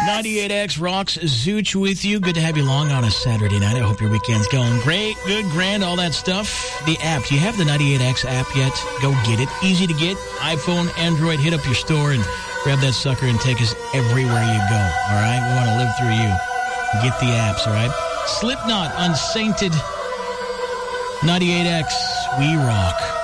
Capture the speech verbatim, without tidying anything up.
ninety-eight X rocks Zooch with you. Good to have you along on a Saturday night. I hope your weekend's going great, good, grand, all that stuff. The app. Do you have the ninety-eight X app yet? Go get it. Easy to get. iPhone, Android. Hit up your store and grab that sucker and take us everywhere you go. All right? We want to live through you. Get the apps, all right? Slipknot, Unsainted. ninety-eight X. We rock.